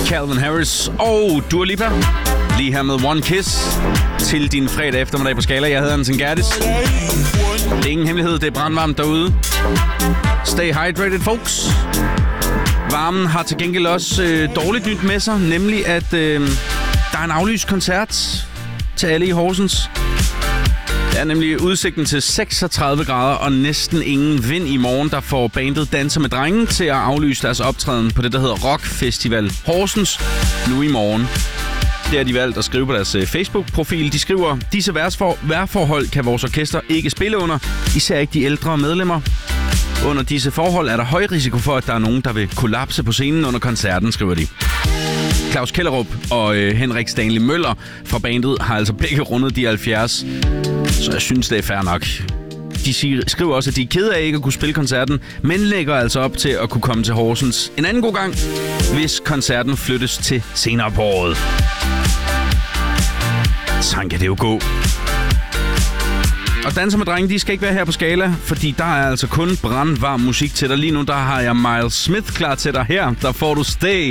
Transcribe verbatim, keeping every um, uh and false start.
Calvin Harris og Dua Lipa. Lige her med One Kiss til din fredag eftermiddag på Skala. Jeg hedder Anton Gertis. Det er ingen hemmelighed, det er brandvarmt derude. Stay hydrated, folks. Varmen har til gengæld også øh, dårligt nyt med sig, nemlig at øh, der er en aflyst koncert til alle i Horsens. Det er nemlig udsigten til seksogtredive grader og næsten ingen vind i morgen, der får bandet Danser med Drenge til at aflyse deres optræden på det, der hedder Rock Festival Horsens nu i morgen. Det har de valgt at skrive på deres Facebook-profil. De skriver, disse vejrforhold kan vores orkester ikke spille under, især ikke de ældre medlemmer. Under disse forhold er der høj risiko for, at der er nogen, der vil kollapse på scenen under koncerten, skriver de. Claus Kellerup og øh, Henrik Stanley Møller fra bandet har altså begge rundet de halvfjerds, så jeg synes, det er fair nok. De skriver også, at de er kede af ikke at kunne spille koncerten, men lægger altså op til at kunne komme til Horsens en anden god gang, hvis koncerten flyttes til senere på året. Sådan kan det jo gå. Og Danser med Drenge, de skal ikke være her på Skala, fordi der er altså kun brandvarm musik til dig. Lige nu der har jeg Miles Smith klar til dig her. Der får du Stay.